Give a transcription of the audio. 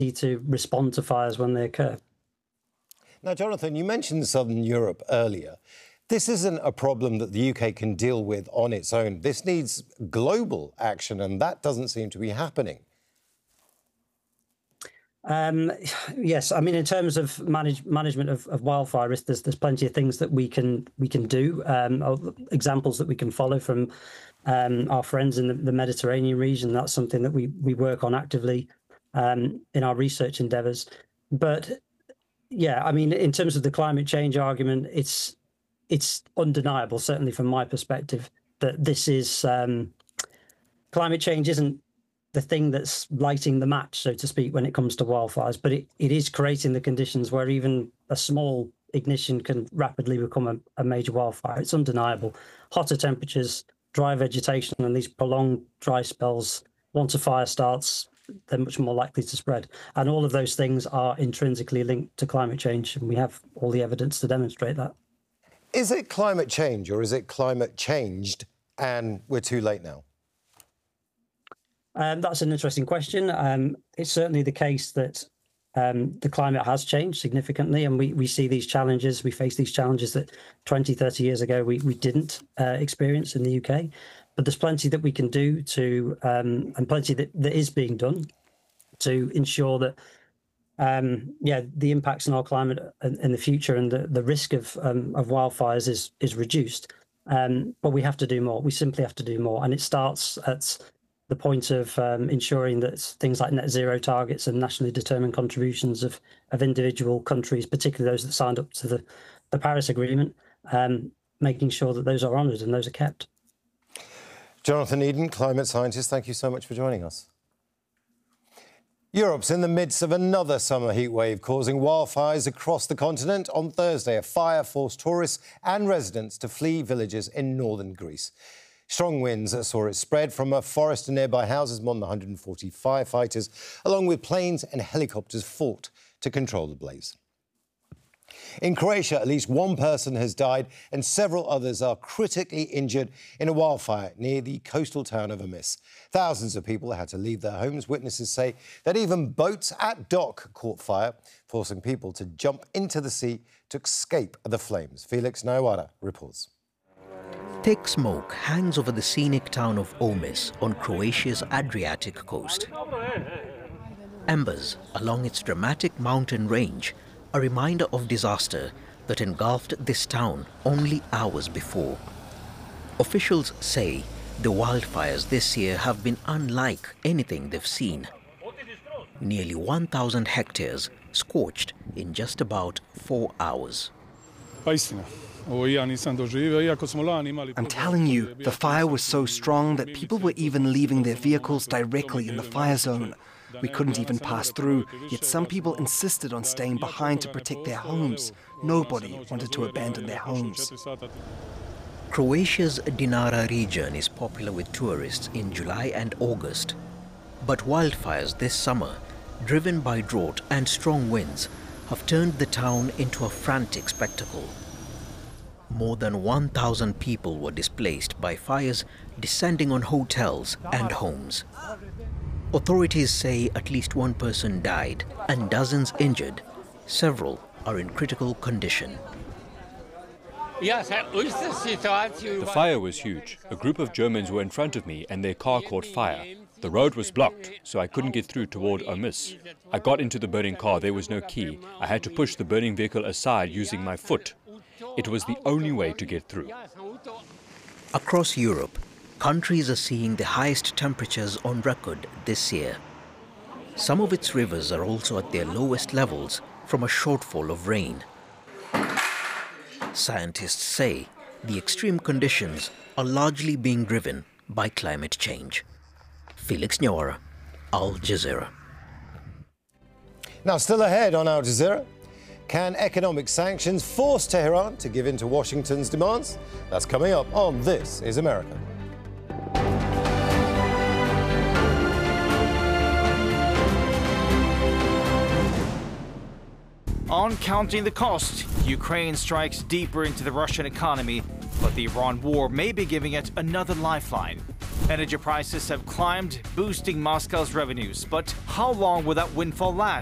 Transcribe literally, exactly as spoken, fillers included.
to respond to fires when they occur. Now, Jonathan, you mentioned Southern Europe earlier. This isn't a problem that the U K can deal with on its own. This needs global action, and that doesn't seem to be happening. Um, yes, I mean, in terms of manage, management of, of wildfire risk, there's there's plenty of things that we can we can do. Um, examples that we can follow from um, our friends in the, the Mediterranean region. That's something that we we work on actively um, in our research endeavours. But yeah, I mean, in terms of the climate change argument, it's it's undeniable, certainly from my perspective, that this is um, climate change isn't the thing that's lighting the match, so to speak, when it comes to wildfires, but it, it is creating the conditions where even a small ignition can rapidly become a, a major wildfire. It's undeniable. Hotter temperatures, dry vegetation, and these prolonged dry spells, once a fire starts, they're much more likely to spread. And all of those things are intrinsically linked to climate change, and we have all the evidence to demonstrate that. Is it climate change, or is it climate changed and we're too late now? Um, that's an interesting question. Um, it's certainly the case that um, the climate has changed significantly, and we, we see these challenges, we face these challenges that twenty, thirty years ago we, we didn't uh, experience in the U K. But there's plenty that we can do to, um, and plenty that, that is being done to ensure that, um, yeah, the impacts on our climate in, in the future and the, the risk of um, of wildfires is is reduced. Um, but we have to do more. We simply have to do more, and it starts at the point of um, ensuring that things like net zero targets and nationally determined contributions of, of individual countries, particularly those that signed up to the, the Paris Agreement, um, making sure that those are honoured and those are kept. Jonathan Eden, climate scientist, thank you so much for joining us. Europe's in the midst of another summer heatwave causing wildfires across the continent. On Thursday, a fire forced tourists and residents to flee villages in northern Greece. Strong winds saw it spread from a forest to nearby houses. More than one hundred forty firefighters, along with planes and helicopters, fought to control the blaze. In Croatia, at least one person has died and several others are critically injured in a wildfire near the coastal town of Omis. Thousands of people had to leave their homes. Witnesses say that even boats at dock caught fire, forcing people to jump into the sea to escape the flames. Felix Naiwara reports. Thick smoke hangs over the scenic town of Omis on Croatia's Adriatic coast. Embers along its dramatic mountain range, a reminder of disaster that engulfed this town only hours before. Officials say the wildfires this year have been unlike anything they've seen. Nearly one thousand hectares scorched in just about four hours. I'm telling you, the fire was so strong that people were even leaving their vehicles directly in the fire zone. We couldn't even pass through, yet some people insisted on staying behind to protect their homes. Nobody wanted to abandon their homes. Croatia's Dinara region is popular with tourists in July and August. But wildfires this summer, driven by drought and strong winds, have turned the town into a frantic spectacle. More than one thousand people were displaced by fires descending on hotels and homes. Authorities say at least one person died and dozens injured. Several are in critical condition. The fire was huge. A group of Germans were in front of me and their car caught fire. The road was blocked, so I couldn't get through toward Omis. I got into the burning car. There was no key. I had to push the burning vehicle aside using my foot. It was the only way to get through. Across Europe, countries are seeing the highest temperatures on record this year. Some of its rivers are also at their lowest levels from a shortfall of rain. Scientists say the extreme conditions are largely being driven by climate change. Felix Naiwara, Al Jazeera. Now, still ahead on Al Jazeera. Can economic sanctions force Tehran to give in to Washington's demands? That's coming up on This is America. On counting the cost, Ukraine strikes deeper into the Russian economy, but the Iran war may be giving it another lifeline. Energy prices have climbed, boosting Moscow's revenues. But how long will that windfall last?